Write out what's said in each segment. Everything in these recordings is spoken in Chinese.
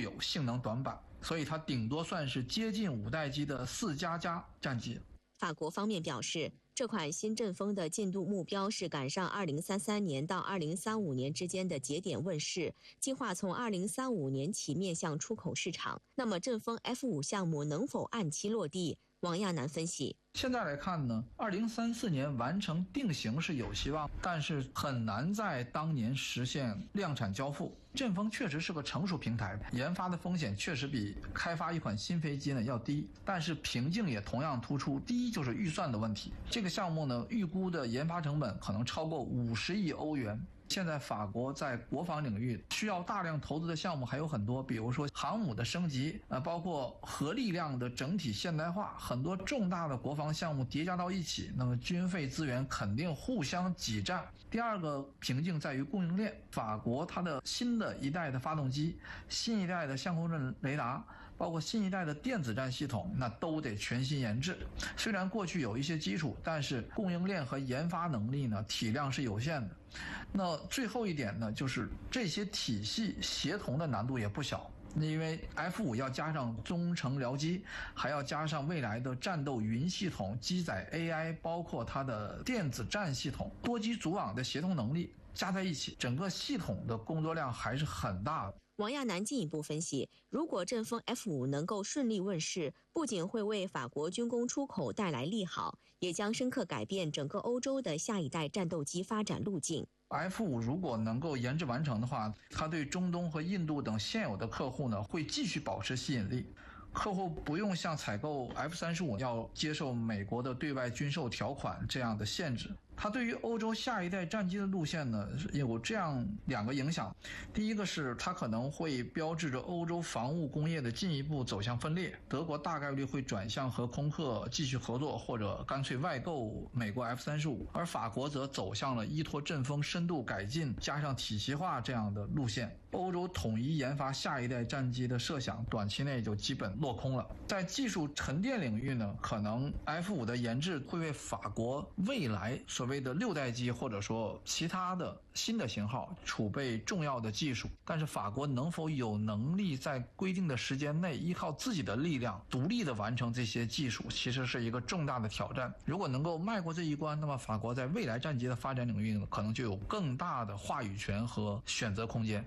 有性能短板，所以它顶多算是接近5代机的4++战机。 法国方面表示，这款新阵风的进度目标是赶上2033年到2035年之间的节点问世，计划从2035年起面向出口市场。那么阵风 F5 项目能否按期落地？王亚楠分析， 现在来看呢，2034年完成定型是有希望，但是很难在当年实现量产交付。阵风确实是个成熟平台，研发的风险确实比开发一款新飞机呢要低，但是瓶颈也同样突出。第一就是预算的问题，这个项目呢预估的研发成本可能超过50亿欧元。现在法国在国防领域需要大量投资的项目还有很多，比如说航母的升级，包括核力量的整体现代化，很多重大的国防项目叠加到一起，那么军费资源肯定互相挤占。第二个瓶颈在于供应链，法国它的新的一代的发动机、新一代的相控阵雷达，包括新一代的电子战系统，那都得全新研制。虽然过去有一些基础，但是供应链和研发能力呢体量是有限的。那最后一点呢，就是这些体系协同的难度也不小，因为 F5 要加上中程僚机，还要加上未来的战斗云系统、机载 AI， 包括它的电子战系统，多机组网的协同能力加在一起，整个系统的工作量还是很大的。 王亚楠进一步分析，如果阵风 F5 能够顺利问世，不仅会为法国军工出口带来利好，也将深刻改变整个欧洲的下一代战斗机发展路径。 F5 如果能够研制完成的话，它对中东和印度等现有的客户呢，会继续保持吸引力。客户不用像采购 F35 要接受美国的对外军售条款这样的限制。它对于欧洲下一代战机的路线呢，有这样2个影响。第一个是它可能会标志着欧洲防务工业的进一步走向分裂，德国大概率会转向和空客继续合作，或者干脆外购美国 F35，而法国则走向了依托阵风深度改进加上体系化这样的路线。欧洲统一研发下一代战机的设想短期内就基本落空了。在技术沉淀领域呢，可能 F5 的研制会为法国未来所谓的6代机或者说其他的新的型号储备重要的技术，但是法国能否有能力在规定的时间内依靠自己的力量独立的完成这些技术，其实是一个重大的挑战。如果能够迈过这一关，那么法国在未来战机的发展领域呢，可能就有更大的话语权和选择空间。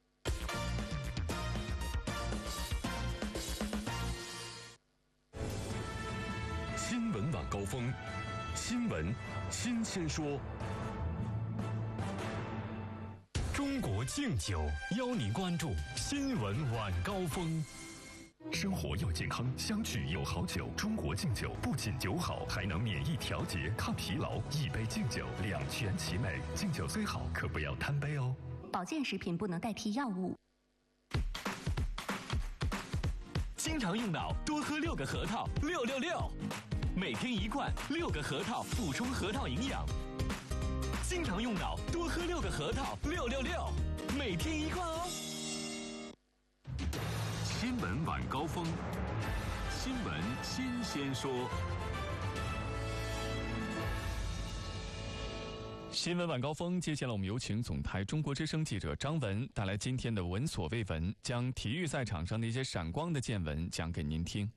新闻晚高峰，新闻新鲜说。中国敬酒邀您关注新闻晚高峰。生活要健康，相聚有好酒。中国敬酒不仅酒好，还能免疫调节、抗疲劳。一杯敬酒，两全其美。敬酒虽好，可不要贪杯哦。 保健食品不能代替药物。 经常用脑，多喝6个核桃，666。每天1罐，6个核桃，补充核桃营养。经常用脑，多喝6个核桃，666。每天1罐哦。 新闻晚高峰，新闻新鲜说。 新闻晚高峰，接下来我们有请总台中国之声记者张文带来今天的闻所未闻，将体育赛场上的一些闪光的见闻讲给您听。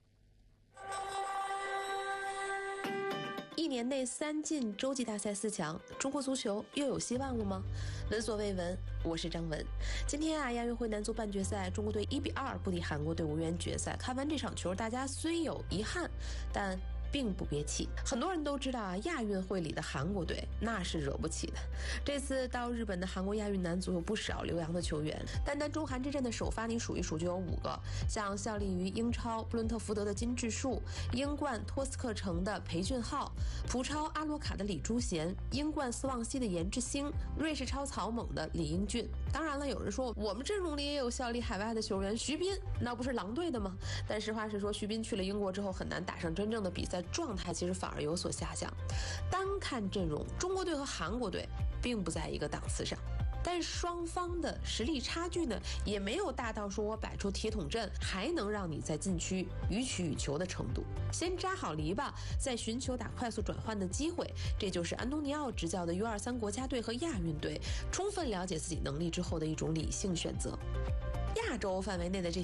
1年内3进洲际大赛4强，中国足球又有希望了吗？闻所未闻，我是张文。今天亚运会男足半决赛，中国队1-2不敌韩国队无缘决赛。看完这场球，大家虽有遗憾，但并不憋气。很多人都知道亚运会里的韩国队那是惹不起的。这次到日本的韩国亚运男足有不少留洋的球员，单中韩之阵的首发你数一数就有5个，像效力于英超布伦特福德的金智树，英冠托斯克城的裴俊昊，葡超阿罗卡的李朱贤，英冠斯旺西的严智兴，瑞士超草蜢的李英俊。当然了，有人说我们阵容里也有效力海外的球员，徐斌那不是狼队的吗？但实话实说，徐斌去了英国之后很难打上真正的比赛，状态其实反而有所下降。单看阵容，中国队和韩国队并不在一个档次上，但双方的实力差距呢，也没有大到说我摆出铁桶阵还能让你在禁区予取予求的程度。先扎好篱笆，再寻求打快速转换的机会，这就是安东尼奥执教的 U23 国家队和亚运队充分了解自己能力之后的一种理性选择。亚洲范围内的这